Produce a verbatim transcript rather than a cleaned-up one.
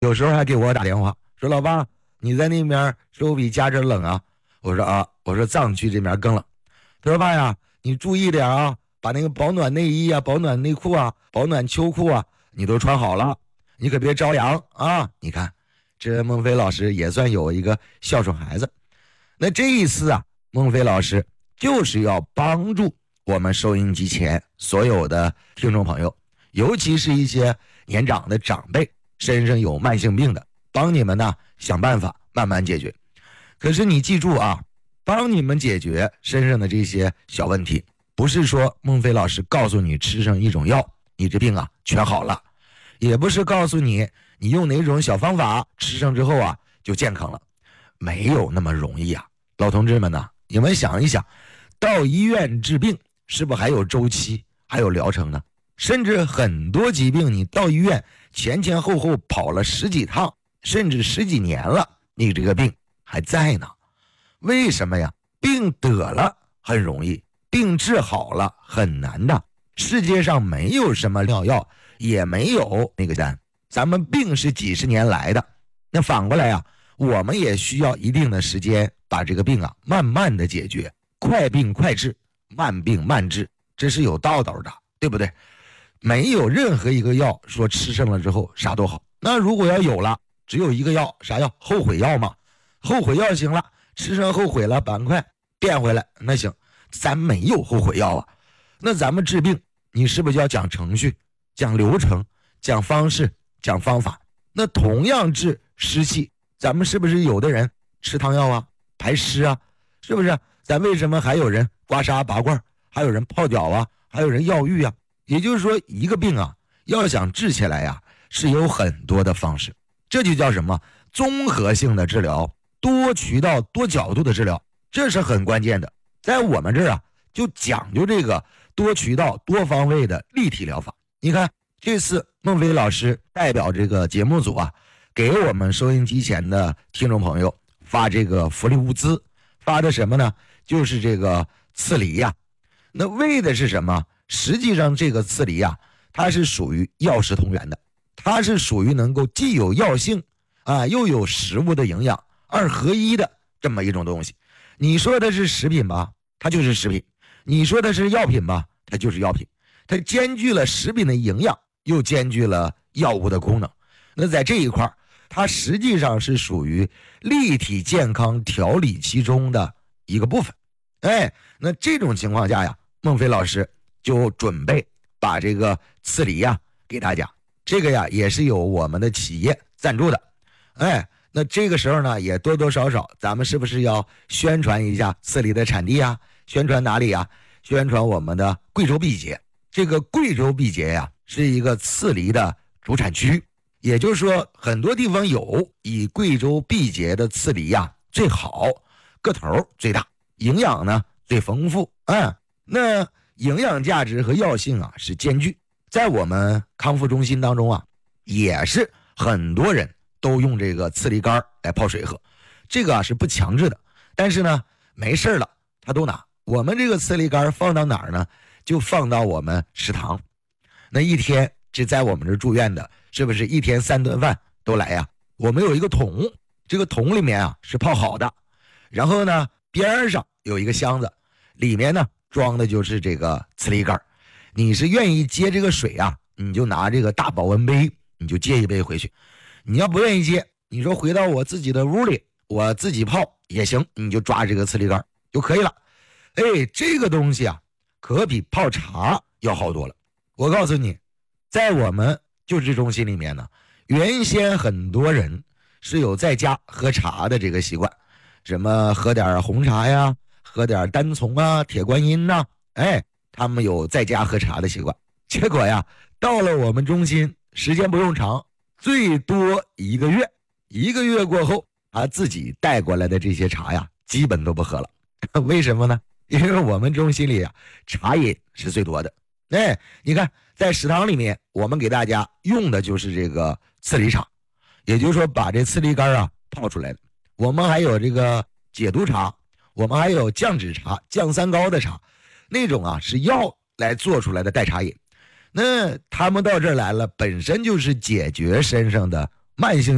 有时候还给我打电话说，老爸你在那边是不是比家这冷啊？我说啊，我说藏区这边更冷。他说爸呀，你注意点啊，把那个保暖内衣啊、保暖内裤啊、保暖秋裤啊你都穿好了，你可别着凉啊。你看这孟非老师也算有一个孝顺孩子。那这一次啊，孟非老师就是要帮助我们收音机前所有的听众朋友，尤其是一些年长的长辈身上有慢性病的，帮你们呢想办法慢慢解决。可是你记住啊，帮你们解决身上的这些小问题，不是说孟非老师告诉你吃上一种药你这病啊全好了，也不是告诉你你用哪种小方法吃上之后啊就健康了，没有那么容易啊。老同志们呢，你们想一想，到医院治病是不是还有周期还有疗程呢？甚至很多疾病你到医院前前后后跑了十几趟甚至十几年了，你这个病还在呢。为什么呀？病得了很容易，病治好了很难的。世界上没有什么妙药，也没有那个单，咱们病是几十年来的，那反过来啊，我们也需要一定的时间把这个病啊慢慢的解决。快病快治，慢病慢治，这是有道道的，对不对？没有任何一个药说吃上了之后啥都好。那如果要有了，只有一个药，啥药？后悔药嘛。后悔药行了，吃上后悔了，赶快变回来，那行。咱没有后悔药啊。那咱们治病，你是不是就要讲程序、讲流程、讲方式、讲方法？那同样治湿气，咱们是不是有的人吃汤药啊，排湿啊，是不是？咱为什么还有人刮痧拔罐，还有人泡脚啊，还有人药浴啊？也就是说，一个病啊，要想治起来呀，是有很多的方式。这就叫什么？综合性的治疗，多渠道、多角度的治疗，这是很关键的。在我们这儿啊，就讲究这个多渠道、多方位的立体疗法。你看，这次孟非老师代表这个节目组啊，给我们收音机前的听众朋友发这个福利物资，发的什么呢？就是这个刺梨呀、啊。那为的是什么？实际上这个刺梨啊，它是属于药食同源的，它是属于能够既有药性啊，又有食物的营养，二合一的这么一种东西。你说的是食品吧，它就是食品；你说的是药品吧，它就是药品。它兼具了食品的营养，又兼具了药物的功能。那在这一块，它实际上是属于立体健康调理其中的一个部分。哎，那这种情况下呀，孟非老师就准备把这个刺梨呀给大家，这个呀也是有我们的企业赞助的。哎，那这个时候呢，也多多少少咱们是不是要宣传一下刺梨的产地啊？宣传哪里啊？宣传我们的贵州毕节。这个贵州毕节呀，是一个刺梨的主产区，也就是说很多地方有，以贵州毕节的刺梨呀最好，个头最大，营养呢最丰富。嗯，那营养价值和药性啊是兼具。在我们康复中心当中啊，也是很多人都用这个刺梨干来泡水喝，这个啊是不强制的，但是呢没事了他都拿。我们这个刺梨干放到哪儿呢？就放到我们食堂。那一天这在我们这住院的，是不是一天三顿饭都来呀？我们有一个桶，这个桶里面啊是泡好的，然后呢边上有一个箱子，里面呢装的就是这个刺梨干。你是愿意接这个水啊，你就拿这个大保温杯，你就接一杯回去。你要不愿意接，你说回到我自己的屋里我自己泡也行，你就抓这个刺梨干就可以了。哎，这个东西啊可比泡茶要好多了。我告诉你，在我们救治中心里面呢，原先很多人是有在家喝茶的这个习惯，什么喝点红茶呀，喝点单丛啊，铁观音呐、啊，哎，他们有在家喝茶的习惯。结果呀，到了我们中心，时间不用长，最多一个月，一个月过后，他自己带过来的这些茶呀，基本都不喝了。为什么呢？因为我们中心里啊，茶饮是最多的。哎，你看在食堂里面，我们给大家用的就是这个刺梨茶，也就是说把这刺梨干啊泡出来的。我们还有这个解毒茶，我们还有降脂茶、降三高的茶，那种啊是药来做出来的代茶饮。那他们到这儿来了，本身就是解决身上的慢性